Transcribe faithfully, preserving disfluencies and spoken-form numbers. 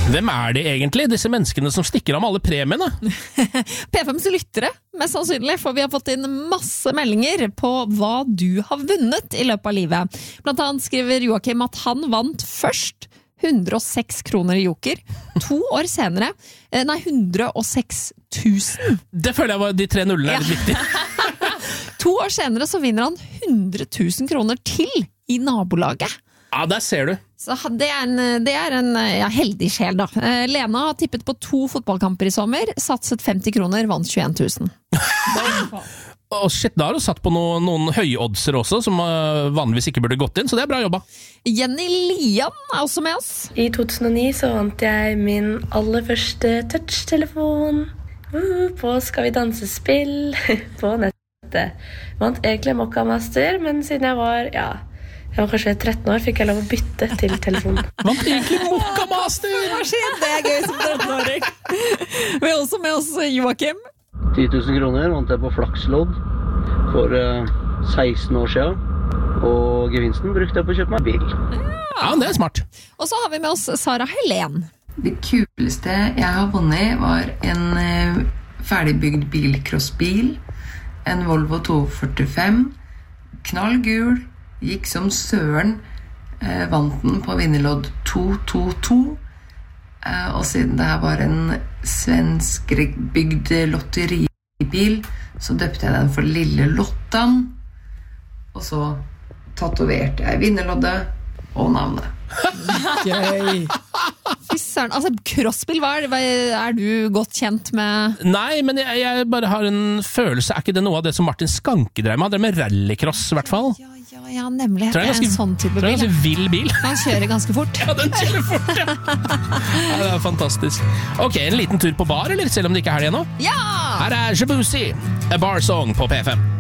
Hvem er de egentlig, disse menneskene som stikker av med alle premiene? P fems lyttere, mest sannsynlig, for vi har fått inn masse meldinger på hva du har vunnet i løpet av livet. Blant annet skriver Joakim at han vant først hundre og seks kroner i joker, to år senere, nei, hundre og seks tusen. Det føler jeg var de tre nullene er litt viktig. To år senere så vinner han hundre tusen kroner til i nabolaget. Ja, der ser du. Så det er en, det er en ja, heldig sjel da. Lena har tippet på to fotballkamper i sommer, satset femti kroner, vant tjueen tusen. Å shit, da har du satt på noen, noen høyoddser også, som uh, vanligvis ikke burde gått inn, så det er bra jobba. Jenny Lian er også med oss. I to tusen og ni så vant jeg min aller første touch-telefon uh, på Skal vi danse-spill på nettet. Vant egentlig Mokka Master, men siden jeg var, ja, jeg var kanskje tretten år, fikk jeg lov å bytte til telefonen. Vant egentlig Mokka Master! Hva skjer? Det er gøy som trettenåring. Vi er også med oss Joakim. ti tusen kroner vant jeg på flakslodd for uh, seksten år siden, og gevinsten brukte jeg på å kjøpe meg bil. Ja, det er smart. Og så har vi med oss Sara Helen. Det kuleste jeg har vunnet var en uh, ferdigbygd bilcrossbil, en Volvo to førtifem, knallgul, gikk som søren, uh, vant den på vinnerlodd to to to. Uh, og siden det her var en svenskbygd lotteribil, så døpte jeg den for Lille Lottan. Og så tatoverte jeg vinnerloddet og navnet. Gøy. Fisseren, altså crossbil, hva er, er du godt kjent med? Nei, men jeg, jeg bare har en følelse, er ikke det noe av det som Martin Skanke drev med? Det er med rallycross i hvert fall. Ja, ja, ja, nemlig. Det er en sånn type bil. Det er en ganske vill bil. Den kjører ganske fort. Ja, den kjører fort, ja. Ja, det er fantastisk. Ok, en liten tur på bar, eller? Selv om det ikke er helg ennå? Ja! Her er Jabusi, A Bar Song på P fem.